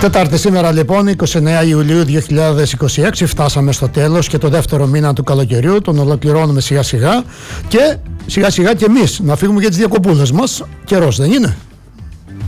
Τετάρτη σήμερα λοιπόν, 29 Ιουλίου 2026, φτάσαμε στο τέλος και το δεύτερο μήνα του καλοκαιριού, τον ολοκληρώνουμε σιγά σιγά και σιγά σιγά και εμείς να φύγουμε για τις διακοπούλες μας. Καιρός δεν είναι?